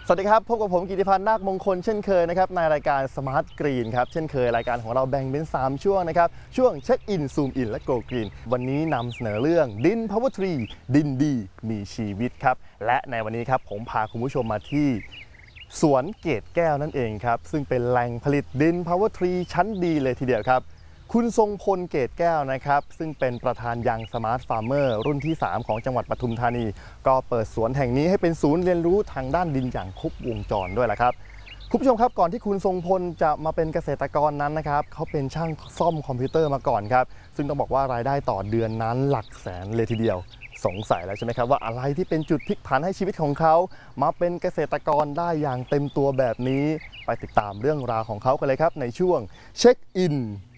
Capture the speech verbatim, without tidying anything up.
สวัสดีครับพบกับผมกิติพันธ์นาคมงคลเช่นเคยนะครับในรายการสมาร์ทกรีนครับเช่นเคยรายการของเราแบ่งเป็นสามช่วงนะครับช่วงเช็คอินซูมอินและโกกรีนวันนี้นำเสนอเรื่องดินพาวเวอร์ทรีดินดีมีชีวิตครับและในวันนี้ครับผมพาคุณผู้ชมมาที่สวนเกตแก้วนั่นเองครับซึ่งเป็นแหล่งผลิตดินพาวเวอร์ทรีชั้นดีเลยทีเดียวครับคุณทรงพลเกตแก้วนะครับซึ่งเป็นประธานยังสมาร์ทฟาร์มเมอร์รุ่นที่สามของจังหวัดปทุมธานีก็เปิดสวนแห่งนี้ให้เป็นศูนย์เรียนรู้ทางด้านดินอย่างครบวงจรด้วยล่ะครับคุณผู้ชมครับก่อนที่คุณทรงพลจะมาเป็นเกษตรกรนั้นนะครับเขาเป็นช่างซ่อมคอมพิวเตอร์มาก่อนครับซึ่งต้องบอกว่ารายได้ต่อเดือนนั้นหลักแสนเลยทีเดียวสงสัยแล้วใช่ไหมครับว่าอะไรที่เป็นจุดพลิกผันให้ชีวิตของเขามาเป็นเกษตรกรได้อย่างเต็มตัวแบบนี้ไปติดตามเรื่องราวของเขากันเลยครับในช่วงเช็คอิน